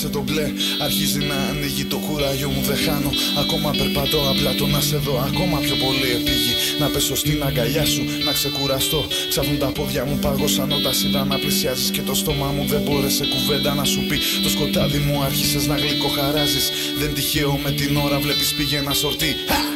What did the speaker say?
το μπλε, αρχίζει να ανοίγει το κουράγιο μου, δεν χάνω. Ακόμα περπατώ, απλά το να σε δω ακόμα πιο πολύ επίγει. Να πέσω στην αγκαλιά σου, να ξεκουραστώ. Ξαφνούν τα πόδια μου, παγώσαν όταν είδα να πλησιάζεις. Και το στόμα μου δεν μπόρεσε κουβέντα να σου πει. Το σκοτάδι μου άρχισες να γλυκοχαράζεις. Δεν τυχαίο με την ώρα βλέπεις πήγε ένα σορτί.